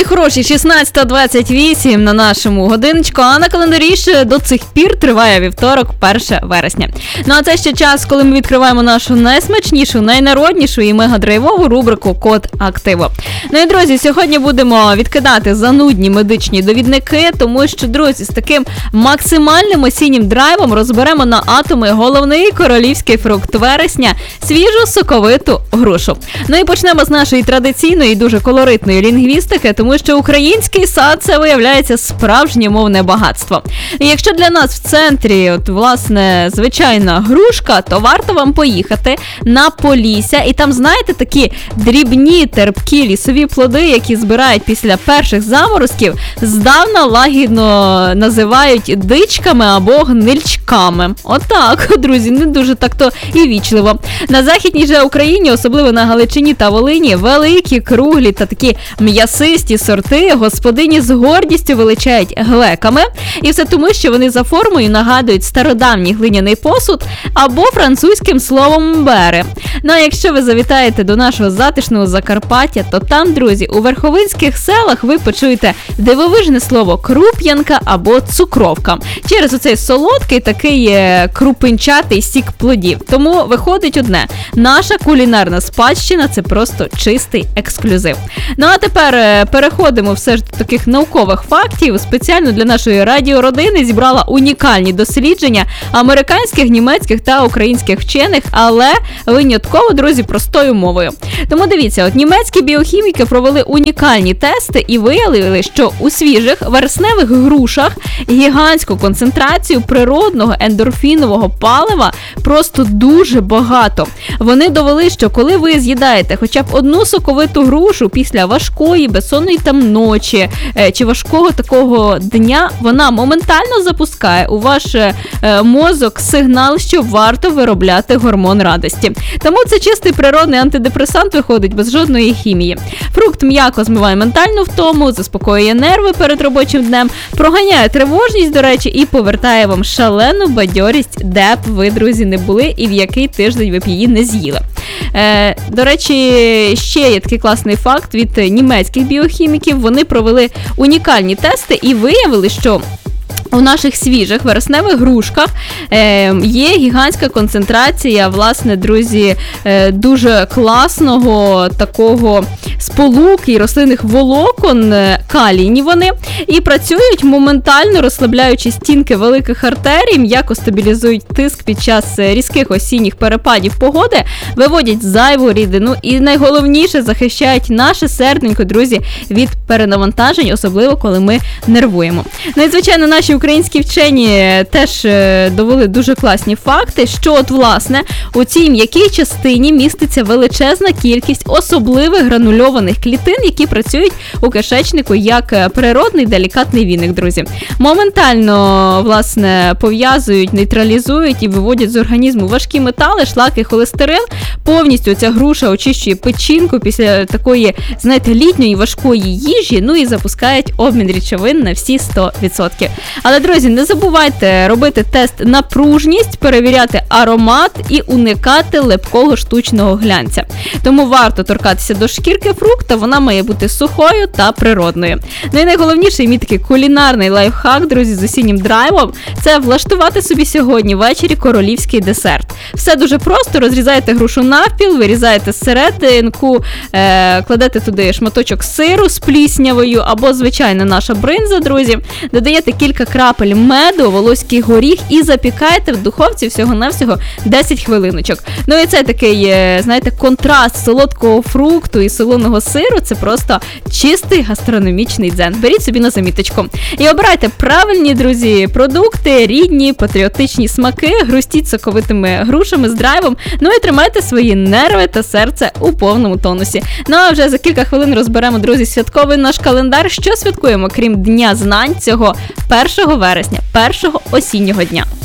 мої хороші, 16:28 на нашому годиночку, а на календарі ще до цих пір триває вівторок, 1 вересня. Ну а це ще час, коли ми відкриваємо нашу найсмачнішу, найнароднішу і мегадрайвову рубрику «Код активу». Ну і, друзі, сьогодні будемо відкидати занудні медичні довідники, тому що, друзі, з таким максимальним осіннім драйвом розберемо на атоми головний королівський фрукт вересня – свіжу соковиту грушу. Ну і почнемо з нашої традиційної і дуже колоритної лінгвістики, тому що український сад – це, виявляється, справжнє мовне багатство. І якщо для нас в центрі, власне, звичайна грушка, то варто вам поїхати на Полісся, і там, знаєте, такі дрібні, терпкі лісові плоди, які збирають після перших заморозків, здавна лагідно називають дичками або гнильчками. Отак, друзі, не дуже так-то і вічливо. На Західній же Україні, особливо на Галичині та Волині, великі, круглі та такі м'ясисті сорти господині з гордістю величають глеками. І все тому, що вони за формою нагадують стародавній глиняний посуд або французьким словом «бери». Ну а якщо ви завітаєте до нашого затишного Закарпаття, то там, друзі, у верховинських селах ви почуєте дивовижне слово «круп'янка» або «цукровка». Через оцей солодкий такий крупинчатий сік плодів. Тому виходить одне – наша кулінарна спадщина – це просто чистий ексклюзив. Ну а тепер переходимо все ж до таких наукових фактів. Спеціально для нашої радіородини зібрала унікальні дослідження американських, німецьких та українських вчених, але винятково, друзі, простою мовою. Тому дивіться, от німецькі біохіміки провели унікальні тести і виявили, що у свіжих вересневих грушах гігантську концентрацію природного ендорфінового палива просто дуже багато. Вони довели, що коли ви з'їдаєте хоча б одну соковиту грушу після важкої, безсонної там ночі чи важкого такого дня, вона моментально запускає у ваш мозок сигнал, що варто виробляти гормон радості. Тому це чистий природний антидепресант виходить без жодної хімії. Фрукт м'яко змиває ментальну втому, заспокоює нерви перед робочим днем, проганяє тривожність, до речі, і повертає вам шалену бадьорість, де б ви, друзі, не були і в який тиждень ви б її не з'їли. До речі, ще є такий класний факт від німецьких біохіміків. Вони провели унікальні тести і виявили, що у наших свіжих вересневих грушках є гігантська концентрація, власне, друзі, дуже класного такого сполук і рослинних волокон, калійні вони, і працюють моментально, розслабляючи стінки великих артерій, м'яко стабілізують тиск під час різких осінніх перепадів погоди, виводять зайву рідину і, найголовніше, захищають наше серденько, друзі, від перенавантажень, особливо коли ми нервуємо. Ну і, звичайно, наші українські вчені теж довели дуже класні факти, що от, власне, у цій м'якій частині міститься величезна кількість особливих гранульованих клітин, які працюють у кишечнику як природний делікатний віник, друзі. Моментально, власне, пов'язують, нейтралізують і виводять з організму важкі метали, шлаки, холестерин. Повністю ця груша очищує печінку після такої, знаєте, літньої важкої їжі, ну і запускають обмін речовин на всі 100%. Але, друзі, не забувайте робити тест на пружність, перевіряти аромат і уникати липкого штучного глянця. Тому варто торкатися до шкірки фрукта, вона має бути сухою та природною. Ну і найголовніший мій такий кулінарний лайфхак, друзі, з осіннім драйвом – це влаштувати собі сьогодні ввечері королівський десерт. Все дуже просто, розрізаєте грушу навпіл, вирізаєте серединку, кладете туди шматочок сиру з пліснявою або звичайна наша бринза, друзі, додаєте кілька крапель меду, волоський горіх і запікаєте в духовці всього-навсього 10 хвилиночок. Ну і це такий, знаєте, контраст солодкого фрукту і солоного сиру, це просто чистий гастрономічний дзен. Беріть собі на заміточку. І обирайте правильні, друзі, продукти, рідні, патріотичні смаки, грустіть соковитими грушами з драйвом, ну і тримайте свої нерви та серце у повному тонусі. Ну а вже за кілька хвилин розберемо, друзі, святковий наш календар, що святкуємо, крім Дня знань цього 1 вересня, першого осіннього дня.